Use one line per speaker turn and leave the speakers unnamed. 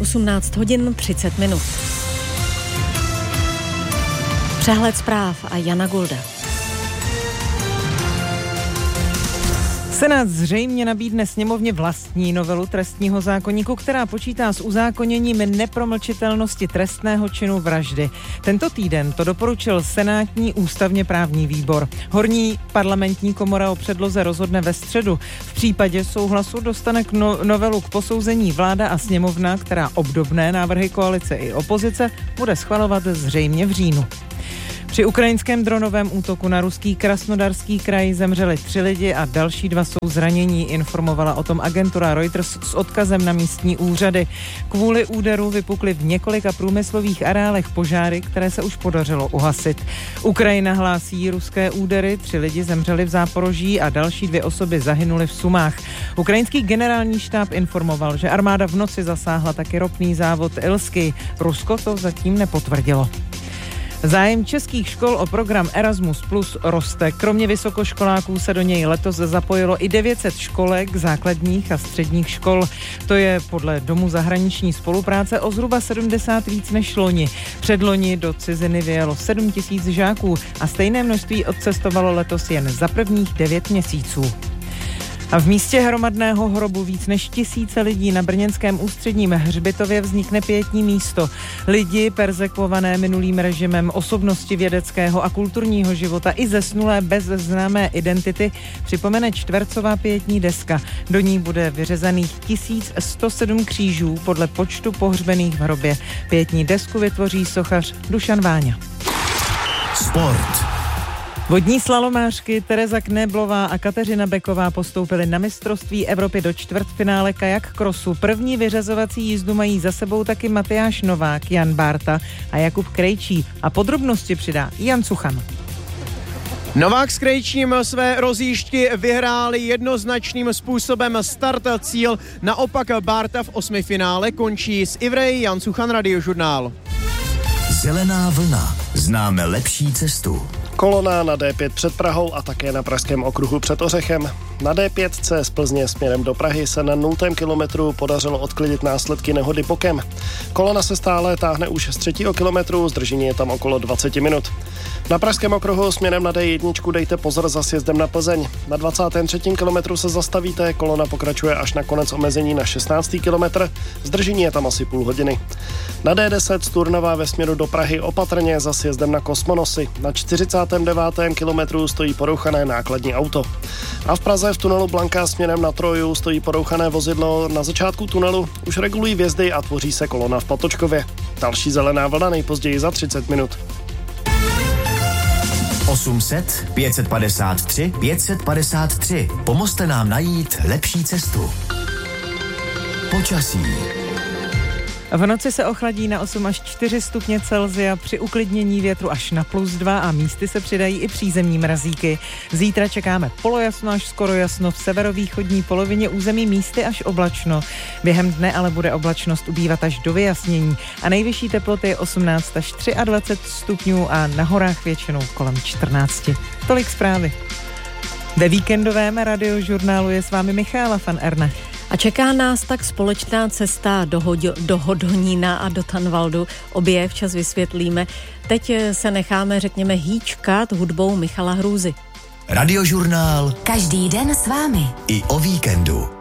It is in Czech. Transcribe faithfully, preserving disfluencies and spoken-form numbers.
osmnáct hodin třicet minut. Přehled zpráv a Jana Gulda.
Senát zřejmě nabídne sněmovně vlastní novelu trestního zákoníku, která počítá s uzákoněním nepromlčitelnosti trestného činu vraždy. Tento týden to doporučil senátní ústavně právní výbor. Horní parlamentní komora o předloze rozhodne ve středu. V případě souhlasu dostane k no- novelu k posouzení vláda a sněmovna, která obdobné návrhy koalice i opozice bude schvalovat zřejmě v říjnu. Při ukrajinském dronovém útoku na ruský Krasnodarský kraj zemřeli tři lidi a další dva jsou zranění, informovala o tom agentura Reuters s odkazem na místní úřady. Kvůli úderu vypukly v několika průmyslových areálech požáry, které se už podařilo uhasit. Ukrajina hlásí ruské údery, tři lidi zemřeli v Záporoží a další dvě osoby zahynuly v Sumách. Ukrajinský generální štáb informoval, že armáda v noci zasáhla taky ropný závod Ilsky. Rusko to zatím nepotvrdilo. Zájem českých škol o program Erasmus Plus roste. Kromě vysokoškoláků se do něj letos zapojilo i devět set školek základních a středních škol. To je podle Domu zahraniční spolupráce o zhruba sedmdesát víc než loni. Předloni do ciziny vyjelo sedm tisíc žáků a stejné množství odcestovalo letos jen za prvních devět měsíců. A v místě hromadného hrobu víc než tisíce lidí na brněnském ústředním hřbitově vznikne pietní místo. Lidi perzekvované minulým režimem, osobnosti vědeckého a kulturního života i zesnulé bez známé identity připomene čtvercová pietní deska. Do ní bude vyřezaných tisíc sto sedm křížů podle počtu pohřbených v hrobě. Pietní desku vytvoří sochař Dušan Váňa.
Sport.
Vodní slalomářky Tereza Knéblová a Kateřina Beková postoupily na mistrovství Evropy do čtvrtfinále kajak krosu. První vyřazovací jízdu mají za sebou taky Matyáš Novák, Jan Bárta a Jakub Krejčí. A podrobnosti přidá Jan Suchan.
Novák s Krejčím své rozjížďky vyhráli jednoznačným způsobem start cíl. Naopak Bárta v osmifinále končí s Ivrej. Jan Suchan, Radiožurnál.
Zelená vlna. Známe lepší cestu.
Kolona na dé pět před Prahou a také na pražském okruhu před Ořechem. Na dé pět z Plzně směrem do Prahy se na nultém kilometru podařilo odklidit následky nehody bokem. Kolona se stále táhne už z třetího kilometru, zdržení je tam okolo dvacet minut. Na pražském okruhu směrem na dé jedna dejte pozor za sjezdem na Plzeň. Na dvacátém třetím kilometru se zastavíte, kolona pokračuje až na konec omezení na šestnáctý kilometr, zdržení je tam asi půl hodiny. Na dé deset z Turnova ve směru do Prahy opatrně za sjezdem na Kosmonosy. Na čtyřicátém devátém kilometru stojí porouchané nákladní auto. A v Praze v tunelu Blanka směrem na Troju stojí porouchané vozidlo. Na začátku tunelu už regulují vjezdy a tvoří se kolona v Patočkově. Další zelená vlna nejpozději za třicet minut.
osm set pět set padesát tři pět set padesát tři. Pomozte nám najít lepší cestu. Počasí.
V noci se ochladí na osm až čtyři stupně Celsia, při uklidnění větru až na plus dva a místy se přidají i přízemní mrazíky. Zítra čekáme polojasno až skoro jasno, v severovýchodní polovině území místy až oblačno. Během dne ale bude oblačnost ubývat až do vyjasnění a nejvyšší teploty je osmnáct až dvacet tři stupňů a na horách většinou kolem čtrnáct. Tolik zprávy. Ve víkendovém Radiožurnálu je s vámi Michála van Erne.
A čeká nás tak společná cesta do, Hoď- do Hodonína a do Tanvaldu. Obě včas vysvětlíme. Teď se necháme, řekněme, hýčkat hudbou Michala Hrůzy.
Radiožurnál.
Každý den s vámi.
I o víkendu.